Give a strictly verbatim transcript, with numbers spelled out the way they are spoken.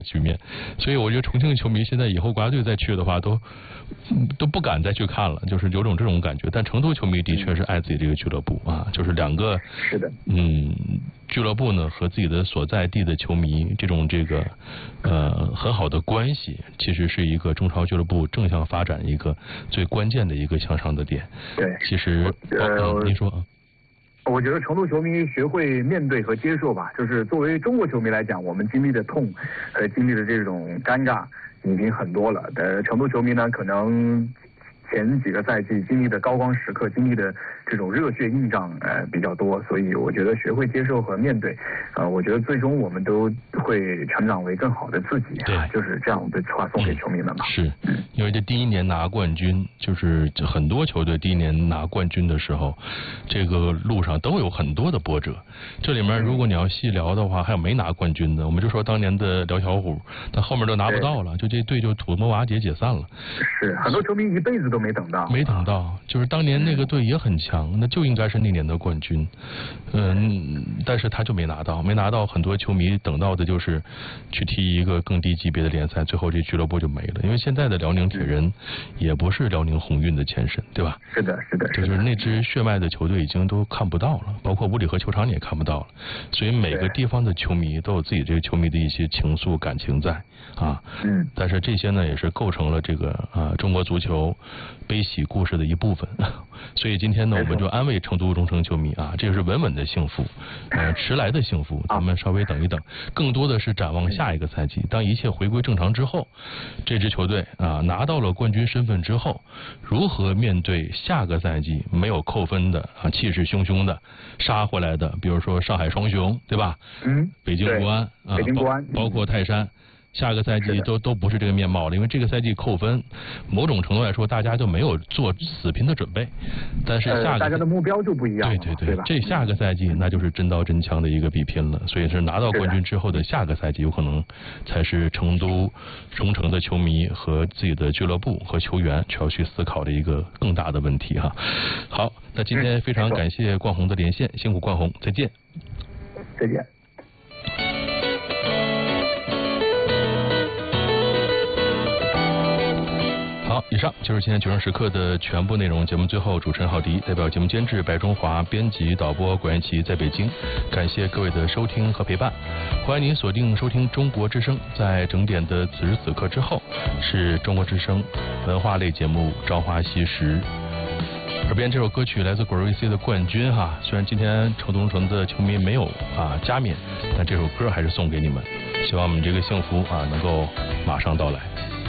局面，所以我觉得重庆球迷现在以后国家队再去的话，都都不敢再去看了，就是有种这种感觉。但成都球迷的确是爱自己这个俱乐部啊，就是两个是的， 嗯，俱乐部呢和自己的所在地的球迷这种这个呃很好的关系，其实是一个中超俱乐部正向发展一个最关键的一个向上的点。 对， 其实呃，您说啊。 我觉得成都球迷学会面对和接受吧，就是作为中国球迷来讲，我们经历的痛和经历的这种尴尬已经很多了。呃，成都球迷呢，可能前几个赛季经历的高光时刻，经历的这种热血硬仗呃比较多，所以我觉得学会接受和面对，呃，我觉得最终我们都会成长为更好的自己。 对， 就是这样的话送给球迷们吧。 嗯、是，因为这第一年拿冠军，就是很多球队第一年拿冠军的时候，这个路上都有很多的波折。这里面如果你要细聊的话，还有没拿冠军的，我们就说当年的辽小虎，但后面都拿不到了，就这队就土崩瓦解解散了。 是，很多球迷一辈子都没等到。 没等到，就是当年那个队也很强，那就应该是那年的冠军。嗯，但是他就没拿到，没拿到，很多球迷等到的就是去踢一个更低级别的联赛，最后这俱乐部就没了。因为现在的辽宁铁人也不是辽宁宏运的前身，对吧？ 是的，是的， 就是那支血脉的球队已经都看不到了，包括五里河球场你也看不到了。所以每个地方的球迷都有自己这个球迷的一些情愫感情在啊。 嗯。 但是这些呢，也是构成了这个啊中国足球悲喜故事的一部分。所以今天呢，我们就安慰成都中诚球迷啊，这个是稳稳的幸福，呃，迟来的幸福，咱们稍微等一等。更多的是展望下一个赛季，当一切回归正常之后，这支球队啊拿到了冠军身份之后，如何面对下个赛季没有扣分的啊气势汹汹的杀回来的，比如说上海双雄，对吧？ 嗯。 北京国安啊， 北京国安， 包括泰山。下个赛季都都不是这个面貌了，因为这个赛季扣分，某种程度来说，大家就没有做死拼的准备。但是下个、呃、 大家的目标就不一样了， 对对对， 对吧？ 这下个赛季那就是真刀真枪的一个比拼了。所以是拿到冠军之后的下个赛季，有可能才是成都中诚的球迷和自己的俱乐部和球员需要去思考的一个更大的问题哈。好，那今天非常感谢冠宏的连线，辛苦冠宏，再见。 再见。 好，以上就是今天《球声时刻》的全部内容。节目最后，主持人郝迪代表节目监制白中华、编辑导播管元奇在北京，感谢各位的收听和陪伴。欢迎您锁定收听中国之声，在整点的此时此刻之后，是中国之声文化类节目《朝花夕拾》。耳边这首歌曲来自果儿 V C 的冠军哈，虽然今天成都中诚的球迷没有啊加冕，但这首歌还是送给你们，希望我们这个幸福啊能够马上到来。